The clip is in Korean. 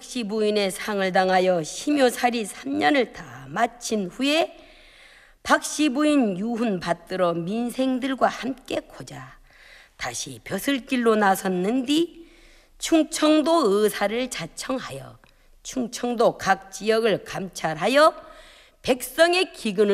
박씨 부인의 상을 당하여 심효살이 3년을 다 마친 후에 박씨 부인 유훈 받들어 민생들과 함께 고자 다시 벼슬길로 나섰는디 충청도 의사를 자청하여 충청도 각 지역을 감찰하여 백성의 기근을